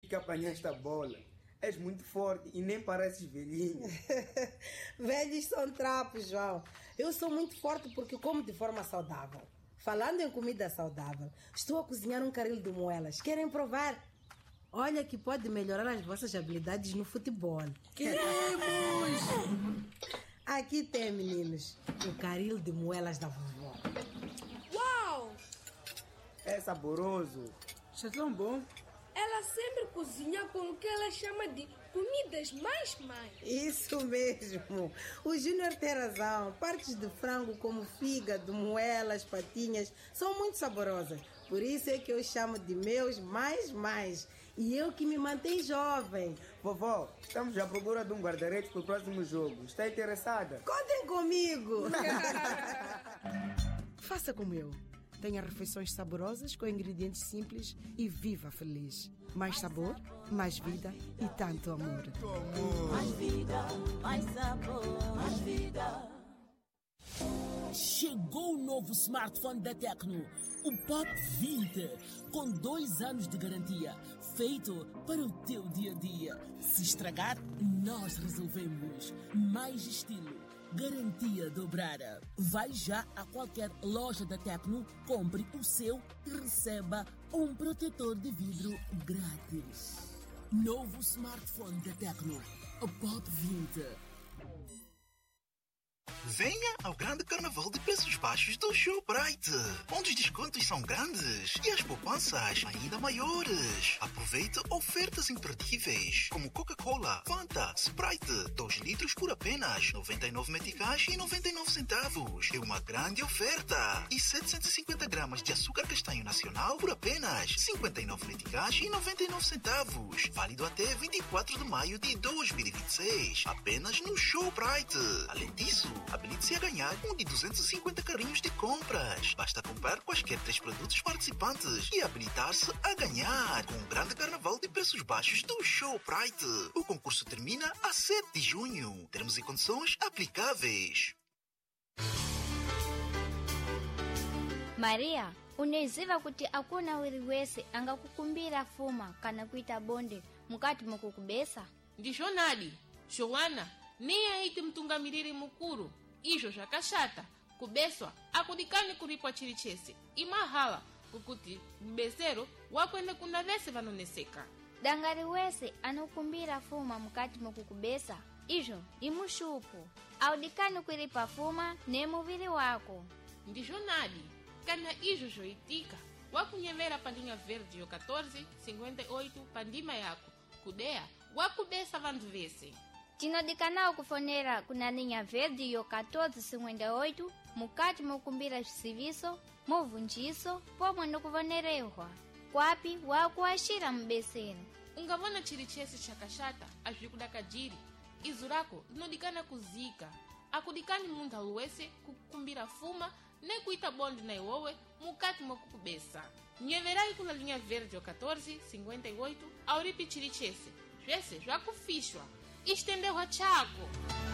que apanhaste a bola. És muito forte e nem pareces velhinho. Velhos são trapos, João. Eu sou muito forte porque como de forma saudável. Falando em comida saudável, estou a cozinhar um caril de moelas. Querem provar? Olha que pode melhorar as vossas habilidades no futebol. Queremos! Aqui tem, meninos, o caril de moelas da vovó. Uau! É saboroso. Isso é tão bom. Ela sempre cozinha com o que ela chama de comidas mais. Isso mesmo. O Júnior tem razão. Partes de frango como fígado, moelas, patinhas são muito saborosas. Por isso é que eu chamo de meus mais. E eu que me mantém jovem. Vovó, estamos à procura de um guarda-redes para o próximo jogo. Está interessada? Contem comigo. Faça como eu. Tenha refeições saborosas com ingredientes simples e viva feliz. Mais sabor, mais vida e tanto amor. Mais vida, mais sabor, mais vida. Chegou o novo smartphone da Tecno, o Pop 20, com 2 anos de garantia, feito para o teu dia-a-dia. Se estragar, nós resolvemos. Mais estilo, garantia dobrada. Vai já a qualquer loja da Tecno, compre o seu e receba um protetor de vidro grátis. Novo smartphone da Tecno, o Pop 20. Venha ao grande carnaval de preços baixos do Shoprite, onde os descontos são grandes e as poupanças ainda maiores. Aproveite ofertas imperdíveis, como Coca-Cola, Fanta, Sprite, 2 litros por apenas 99 meticais e 99 centavos. É uma grande oferta. E 750 gramas de açúcar castanho nacional por apenas 59 meticais e 99 centavos. Válido até 24 de maio de 2026. Apenas no Shoprite. Além disso, habilite-se a ganhar um de 250 carrinhos de compras. Basta comprar quaisquer 3 produtos participantes e habilitar-se a ganhar com o grande carnaval de preços baixos do Shoprite. O concurso termina a 7 de junho. Termos e condições aplicáveis. Maria, uneziva kuti akuna wiriwese angakukumbira fuma kana kuita bonde mukati mukukubesa? Ndishonadi, Joana, nem aite mtungamiriri mukuru, ijo jakashata, kubeswa, akudikani kuripwa chirichese, imahala, kukuti mbesero, wakwende kuna vese vanoneseka. Dangari wese anukumbira fuma mukati mukukubesa, ijo imushupu, audikani kuripa fuma ne muviri wako. Ndishonadi, kana ijo joitika, wakunyevera pa linha verde yo 1458 pa ndima yako, kudeya, wakubesa vandu vese. Tinodikanao kufonera kuna linha verde yo 1458 mukati mukumbira serviço, movundiso, pomwe ndikuvonerehwa. Kwapi wakuashira mbesero. Ungavona chirichese chakashata ajikudakajiri. Izu rako linodikana kuzika. Akudikani munda luwese kukumbira fuma ne kuita bonde na iwowe mukati mukukubesa. Nyeverai kula linha verde yo 1458 auripi chirichese. Jwese jwakufishwa. Estendeu a Thiago.